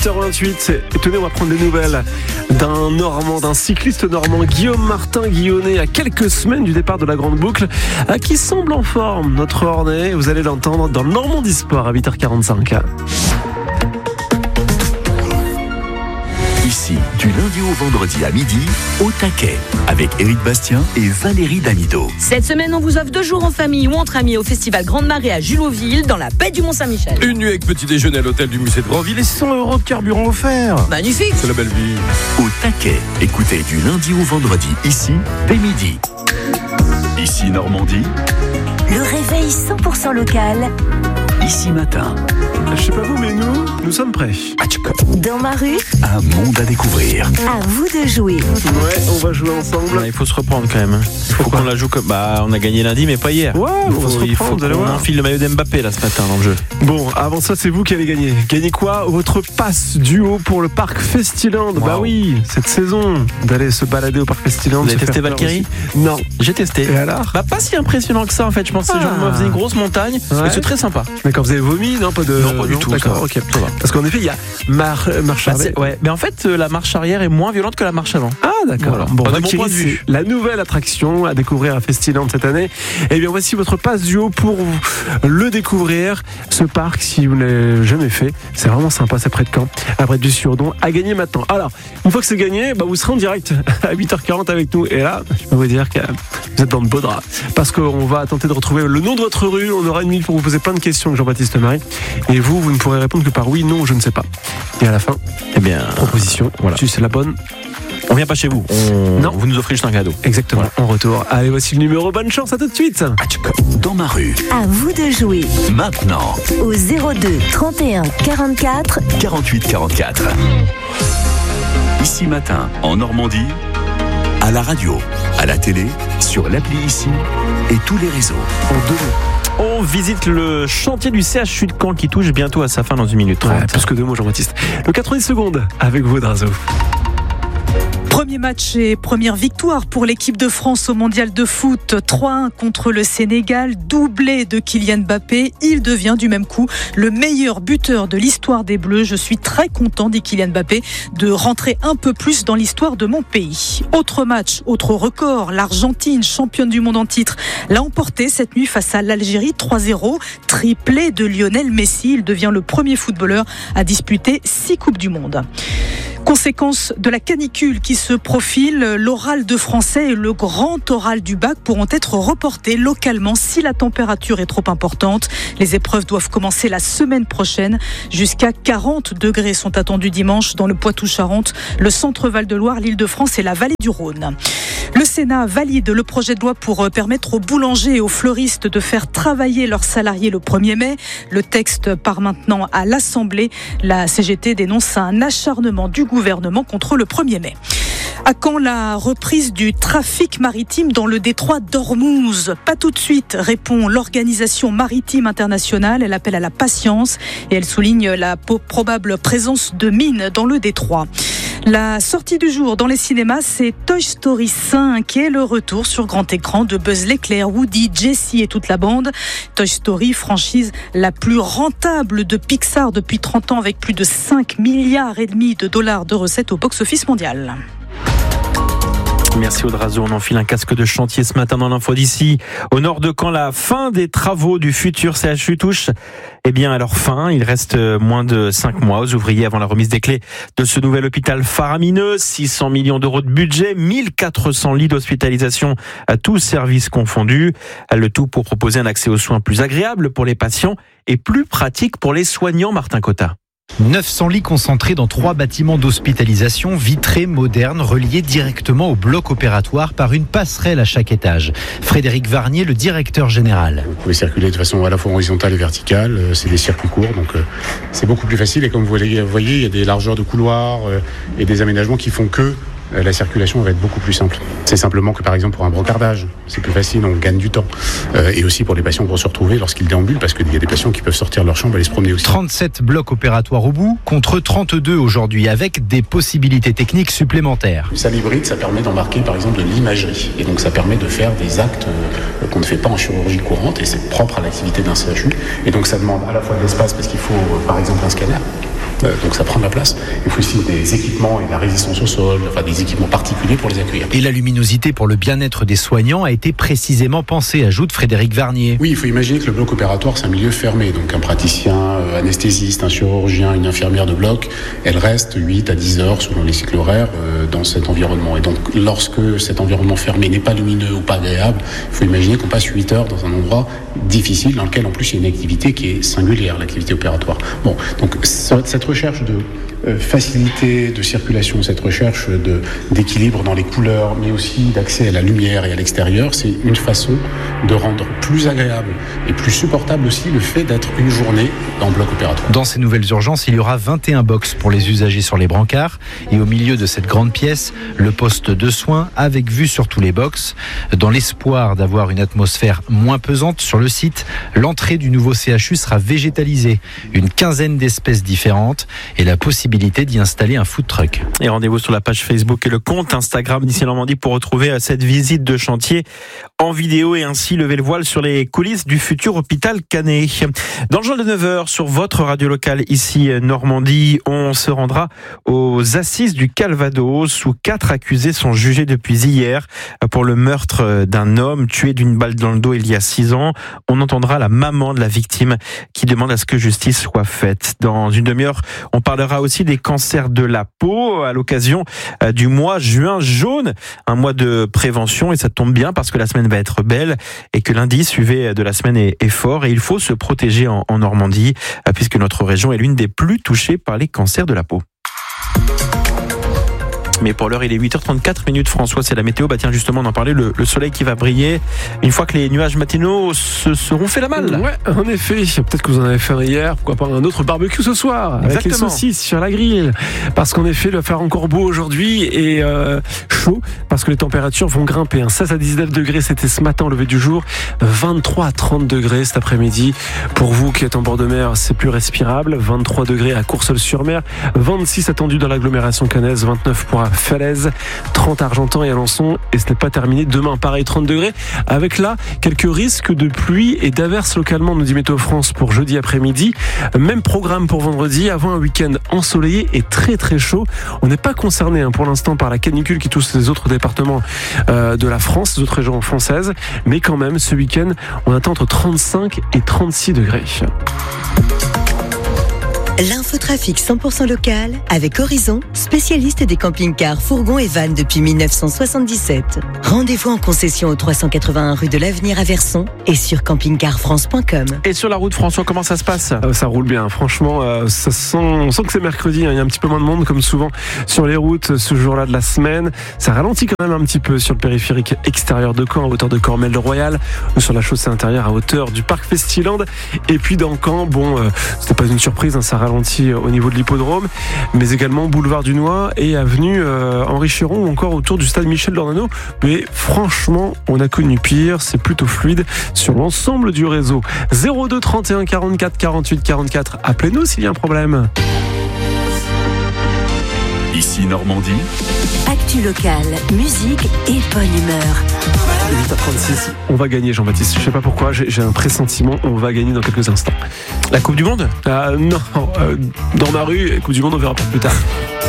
8h28. Et tenez, on va prendre des nouvelles d'un cycliste normand, Guillaume Martin Guillonnet, à quelques semaines du départ de la Grande Boucle, qui semble en forme. Notre Ornay, vous allez l'entendre dans Normandie Sport à 8h45. Ici, du lundi au vendredi à midi, au taquet, avec Éric Bastien et Valérie Damido. Cette semaine, on vous offre 2 jours en famille ou entre amis au Festival Grande Marée à Julotville, dans la baie du Mont-Saint-Michel. Une nuit avec petit déjeuner à l'hôtel du musée de Grandville et 100 € de carburant offert. Magnifique. C'est la belle vie. Au taquet, écoutez du lundi au vendredi, ici, dès midi. Ici Normandie, le réveil 100% local. Ici matin. Je sais pas vous, mais nous sommes prêts. Dans ma rue, Un monde à découvrir. à vous de jouer. Ouais, on va jouer ensemble. Il faut se reprendre quand même. Il faut qu'on la joue comme. On a gagné lundi, mais pas hier. Ouais, on va se Il faut reprendre, vous allez qu'on voir. enfile le maillot d'Mbappé là ce matin dans le jeu. Bon, avant ça, c'est vous qui allez gagner. Gagnez quoi? Votre passe duo pour le parc Festiland. Bah oui, cette saison, d'aller se balader au parc Festiland. Vous avez se testé faire peur Valkyrie? aussi. Non. J'ai testé. Et alors? Pas si impressionnant que ça en fait. Je pensais genre on faisait une grosse montagne. Ouais. Mais c'est très sympa. Mais quand vous avez vomi, non, pas de. Non, pas du tout, D'accord, ça va. ok. Ça va. Parce qu'en effet, il y a marche arrière. Ouais. Mais en fait, la marche arrière est moins violente que la marche avant. Ah, d'accord. Voilà. Bon, Pas de mon Valkyrie, point de vue. c'est la nouvelle attraction à découvrir à Festiland cette année. Et bien, voici votre passe duo pour le découvrir. Ce parc, si vous ne l'avez jamais fait, c'est vraiment sympa. C'est près de Caen, à Brest du Surdon, à gagner maintenant. Alors, une fois que c'est gagné, vous serez en direct à 8h40 avec nous. Et là, je peux vous dire que vous êtes dans de beaux draps. Parce qu'on va tenter de retrouver le nom de votre rue. On aura une minute pour vous poser plein de questions avec Jean-Baptiste Marie. Et vous ne pourrez répondre que par oui, non, je ne sais pas. Et à la fin, Eh bien, proposition. voilà. Si c'est la bonne. on vient pas chez vous. Non. Vous nous offrez juste un cadeau. Exactement, en retour. Allez, voici le numéro. Bonne chance, à tout de suite. Dans ma rue, À vous de jouer maintenant, au 02 31 44 48 44. Ici matin, en Normandie, à la radio, à la télé, sur l'appli Ici et tous les réseaux. En 2 mots. On visite le chantier du CHU de Caen qui touche bientôt à sa fin dans 1 minute 30. Ouais, plus que 2 mots, Jean-Baptiste. Le 90 secondes avec vous, Drazo. Premier match et première victoire pour l'équipe de France au mondial de foot. 3-1 contre le Sénégal, doublé de Kylian Mbappé. Il devient du même coup le meilleur buteur de l'histoire des Bleus. Je suis très content, dit Kylian Mbappé, de rentrer un peu plus dans l'histoire de mon pays. Autre match, autre record. L'Argentine, championne du monde en titre, l'a emporté cette nuit face à l'Algérie 3-0. Triplé de Lionel Messi. Il devient le premier footballeur à disputer 6 Coupes du Monde. Conséquence de la canicule qui se profile, l'oral de français et le grand oral du bac pourront être reportés localement si la température est trop importante. Les épreuves doivent commencer la semaine prochaine. Jusqu'à 40 degrés sont attendus dimanche dans le Poitou-Charentes, le centre Val-de-Loire, l'Île-de-France et la vallée du Rhône. Le Sénat valide le projet de loi pour permettre aux boulangers et aux fleuristes de faire travailler leurs salariés le 1er mai. Le texte part maintenant à l'Assemblée. La CGT dénonce un acharnement du gouvernement contre le 1er mai. À quand la reprise du trafic maritime dans le détroit d'Ormuz? Pas tout de suite, répond l'Organisation maritime internationale. Elle appelle à la patience et elle souligne la probable présence de mines dans le détroit. La sortie du jour dans les cinémas, c'est Toy Story 5 et le retour sur grand écran de Buzz l'éclair, Woody, Jessie et toute la bande. Toy Story, franchise la plus rentable de Pixar depuis 30 ans avec plus de 5,5 milliards de dollars de recettes au box-office mondial. Merci Audrazo, on enfile un casque de chantier ce matin dans l'info d'ici. Au nord de Caen, la fin des travaux du futur CHU touche à leur fin. Il reste moins de 5 mois aux ouvriers avant la remise des clés de ce nouvel hôpital faramineux. 600 millions d'euros de budget, 1400 lits d'hospitalisation à tous services confondus. Le tout pour proposer un accès aux soins plus agréable pour les patients et plus pratique pour les soignants, Martin Cotta. 900 lits concentrés dans 3 bâtiments d'hospitalisation vitrés, modernes, reliés directement au bloc opératoire par une passerelle à chaque étage. Frédéric Varnier, le directeur général. Vous pouvez circuler de façon à la fois horizontale et verticale, c'est des circuits courts, donc c'est beaucoup plus facile. Et comme vous voyez, il y a des largeurs de couloirs et des aménagements qui font que la circulation va être beaucoup plus simple. C'est simplement que par exemple pour un brocardage, c'est plus facile, on gagne du temps. Et aussi pour les patients pour se retrouver lorsqu'ils déambulent, parce qu'il y a des patients qui peuvent sortir de leur chambre et aller se promener aussi. 37 blocs opératoires au bout, contre 32 aujourd'hui, avec des possibilités techniques supplémentaires. Une salle hybride, ça permet d'embarquer par exemple de l'imagerie. Et donc ça permet de faire des actes qu'on ne fait pas en chirurgie courante, et c'est propre à l'activité d'un CHU. Et donc ça demande à la fois de l'espace, parce qu'il faut par exemple un scanner. donc ça prend de la place. Il faut aussi des équipements et de la résistance au sol, enfin des équipements particuliers pour les accueillir. Et la luminosité pour le bien-être des soignants a été précisément pensée, ajoute Frédéric Varnier. Oui, il faut imaginer que le bloc opératoire, c'est un milieu fermé. Donc un praticien, anesthésiste, un chirurgien, une infirmière de bloc, elle reste 8 à 10 heures selon les cycles horaires dans cet environnement. Et donc lorsque cet environnement fermé n'est pas lumineux ou pas agréable, il faut imaginer qu'on passe 8 heures dans un endroit difficile dans lequel en plus il y a une activité qui est singulière, l'activité opératoire. Bon, donc cette recherche de facilité de circulation, cette recherche d'équilibre dans les couleurs, mais aussi d'accès à la lumière et à l'extérieur, c'est une façon de rendre plus agréable et plus supportable aussi le fait d'être une journée en bloc opératoire. Dans ces nouvelles urgences, il y aura 21 box pour les usagers sur les brancards et au milieu de cette grande pièce, le poste de soins avec vue sur tous les box. Dans l'espoir d'avoir une atmosphère moins pesante sur le site, l'entrée du nouveau CHU sera végétalisée. Une quinzaine d'espèces différentes et la possibilité d'y installer un food truck. Et rendez-vous sur la page Facebook et le compte Instagram d'Ici Normandie pour retrouver cette visite de chantier en vidéo et ainsi lever le voile sur les coulisses du futur hôpital Canet. Dans le journal de 9h, sur votre radio locale ici Normandie, on se rendra aux assises du Calvados où 4 accusés sont jugés depuis hier pour le meurtre d'un homme tué d'une balle dans le dos il y a 6 ans. On entendra la maman de la victime qui demande à ce que justice soit faite. Dans une demi-heure, on parlera aussi des cancers de la peau à l'occasion du mois juin jaune, un mois de prévention et ça tombe bien parce que la semaine va être belle et que lundi suivi de la semaine est fort et il faut se protéger en Normandie puisque notre région est l'une des plus touchées par les cancers de la peau. Mais pour l'heure, il est 8h34 François, c'est la météo. Bah tiens, justement, on en parlait, le soleil qui va briller une fois que les nuages matinaux se seront fait la malle. Ouais, en effet. Peut-être que vous en avez fait un hier. Pourquoi pas un autre barbecue ce soir avec Exactement. les saucisses sur la grille. Parce qu'en effet, il va faire encore beau aujourd'hui et chaud parce que les températures vont grimper. 16 à 19 degrés, c'était ce matin au lever du jour. 23 à 30 degrés cet après-midi. Pour vous qui êtes en bord de mer, c'est plus respirable. 23 degrés à Courseulles-sur-Mer. 26 attendus dans l'agglomération caennaise. 29 pour Falaise, 30 à Argentan et Alençon, et ce n'est pas terminé. Demain, pareil, 30 degrés, avec là quelques risques de pluie et d'averses localement, nous dit Météo France pour jeudi après-midi. Même programme pour vendredi, avant un week-end ensoleillé et très très chaud. On n'est pas concerné pour l'instant par la canicule qui touche les autres départements de la France, les autres régions françaises, mais quand même, ce week-end, on attend entre 35 et 36 degrés. L'infotrafic 100% local avec Horizon, spécialiste des camping-cars, fourgons et vannes depuis 1977. Rendez-vous en concession au 381 rue de l'Avenir à Verson et sur campingcarfrance.com. Et sur la route, François, comment ça se passe ? Ça roule bien, franchement, on sent que c'est mercredi, il y a un petit peu moins de monde comme souvent sur les routes ce jour-là de la semaine. Ça ralentit quand même un petit peu sur le périphérique extérieur de Caen, à hauteur de Cormel-le-Royal, ou sur la chaussée intérieure à hauteur du parc Festiland. Et puis dans Caen, c'était pas une surprise, ça ralentit au niveau de l'hippodrome, mais également boulevard du Noy et avenue Henri Chéron ou encore autour du stade Michel Dornano. Mais franchement, on a connu pire, c'est plutôt fluide sur l'ensemble du réseau. 02 31 44 48 44, appelez-nous s'il y a un problème. Ici Normandie. Actu locale, musique et bonne humeur. 8h36, on va gagner Jean-Baptiste. Je sais pas pourquoi, j'ai un pressentiment, on va gagner dans quelques instants. La Coupe du Monde ? Non, dans ma rue, Coupe du Monde, on verra plus tard.